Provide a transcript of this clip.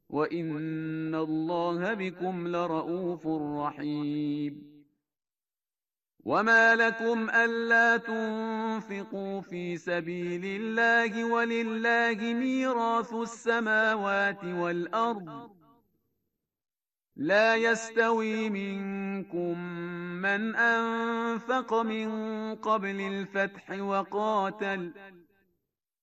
wa inna Allaha bikum laraufur rahim. Wama lakum alla tunfiqu fi sabilillahi walillahi mirathu samawati wal ard la yastawi minkum man anfaqa min qabli al-fathi wa qatal